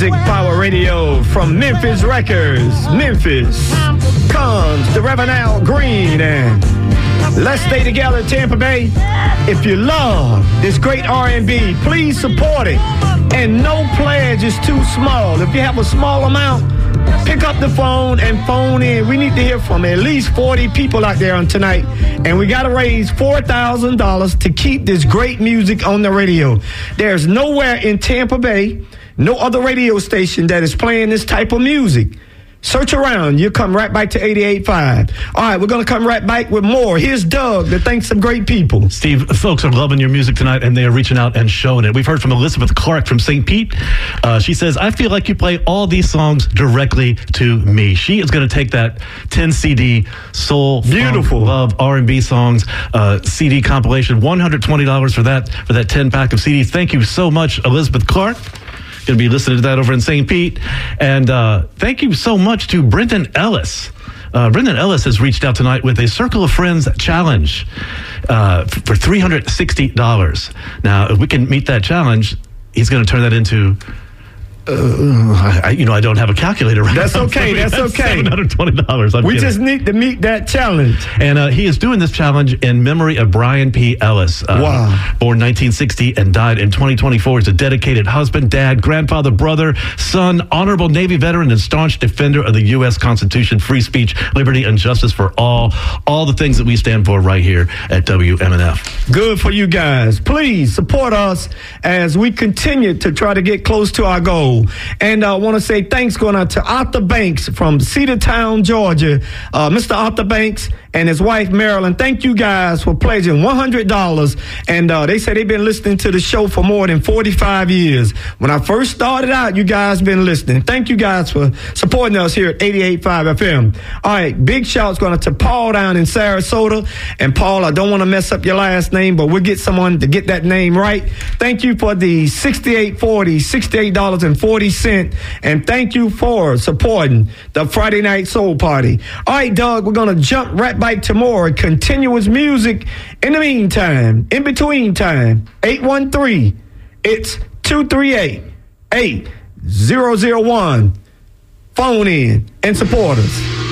Music Power Radio from Memphis Records. Memphis comes the Reverend Al Green, and let's stay together, Tampa Bay. If you love this great R&B, please support it. And no pledge is too small. If you have a small amount, pick up the phone and phone in. We need to hear from at least 40 people out there on tonight. And we got to raise $4,000 to keep this great music on the radio. There's nowhere in Tampa Bay, no other radio station that is playing this type of music. Search around. You'll come right back to 88.5. All right, we're going to come right back with more. Here's Doug to thank some great people. Steve, folks are loving your music tonight, and they are reaching out and showing it. We've heard from Elizabeth Clark from St. Pete. She says, I feel like you play all these songs directly to me. She is going to take that 10 CD soul, beautiful love R&B songs CD compilation, $120 for that 10 pack of CDs. Thank you so much, Elizabeth Clark. Going to be listening to that over in St. Pete. And thank you so much to Brendan Ellis. Brendan Ellis has reached out tonight with a Circle of Friends challenge for $360. Now, if we can meet that challenge, he's going to turn that into... I don't have a calculator right now. That's okay. That's okay. $720. We just need to meet that challenge. And he is doing this challenge in memory of Brian P. Ellis. Wow. Born 1960 and died in 2024. He's a dedicated husband, dad, grandfather, brother, son, honorable Navy veteran, and staunch defender of the U.S. Constitution, free speech, liberty, and justice for all the things that we stand for right here at WMNF. Good for you guys. Please support us as we continue to try to get close to our goal. And I want to say thanks going out to Arthur Banks from Cedartown, Georgia. Mr. Arthur Banks and his wife, Marilyn, thank you guys for pledging $100. And they say they've been listening to the show for more than 45 years. When I first started out, you guys been listening. Thank you guys for supporting us here at 88.5 FM. All right, big shouts going out to Paul down in Sarasota. And Paul, I don't want to mess up your last name, but we'll get someone to get that name right. Thank you for the $68.40, and thank you for supporting the Friday Night Soul Party. All right, Doug, we're going to jump right back to more continuous music. In the meantime, in between time, 813, it's 238-8001. Phone in and support us.